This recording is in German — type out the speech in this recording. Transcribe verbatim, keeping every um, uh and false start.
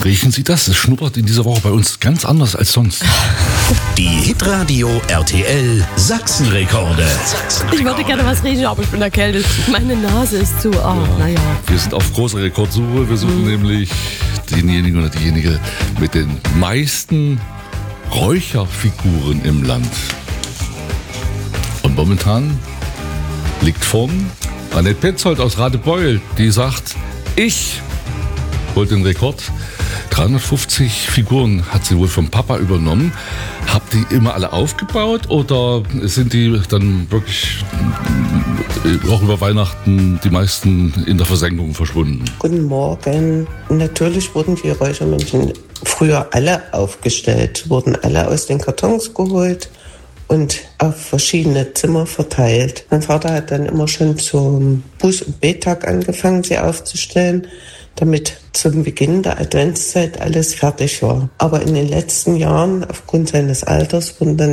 Riechen Sie das? Es schnuppert in dieser Woche bei uns ganz anders als sonst. Die Hitradio R T L Sachsenrekorde. Ich würde gerne was riechen, aber ich bin erkältet. Meine Nase ist zu. Ah, Ja, naja. Wir sind auf großer Rekordsuche. Wir suchen Mhm. nämlich denjenigen oder diejenige mit den meisten Räucherfiguren im Land. Und momentan liegt vorn Annette Petzold aus Radebeul, die sagt, ich hol den Rekord. dreihundertfünfzig Figuren hat sie wohl vom Papa übernommen. Habt ihr immer alle aufgebaut oder sind die dann wirklich äh, auch über Weihnachten die meisten in der Versenkung verschwunden? Guten Morgen. Natürlich wurden die Räuchermännchen früher alle aufgestellt, wurden alle aus den Kartons geholt und auf verschiedene Zimmer verteilt. Mein Vater hat dann immer schon zum Buß- und Bettag angefangen, sie aufzustellen, damit zum Beginn der Adventszeit alles fertig war. Aber in den letzten Jahren, aufgrund seines Alters, wurden dann